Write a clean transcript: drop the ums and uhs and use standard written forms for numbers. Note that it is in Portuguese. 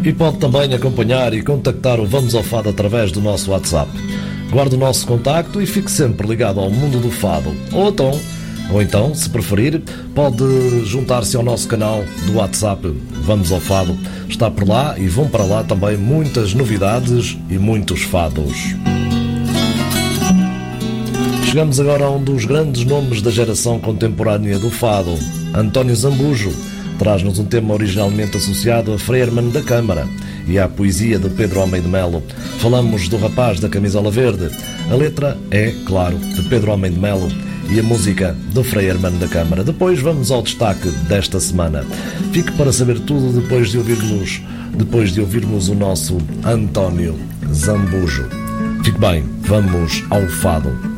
E pode também acompanhar e contactar o Vamos ao Fado através do nosso WhatsApp. Guarde o nosso contacto e fique sempre ligado ao mundo do fado. Ou então, se preferir, pode juntar-se ao nosso canal do WhatsApp Vamos ao Fado. Está por lá e vão para lá também muitas novidades e muitos fados. Chegamos agora a um dos grandes nomes da geração contemporânea do fado. António Zambujo traz-nos um tema originalmente associado a Frei Armando da Câmara e à poesia de Pedro Almeida Melo. Falamos do rapaz da camisola verde. A letra é, claro, de Pedro Almeida Melo e a música do Frei Armando da Câmara. Depois vamos ao destaque desta semana. Fique para saber tudo depois de ouvirmos o nosso António Zambujo. Fique bem, vamos ao fado.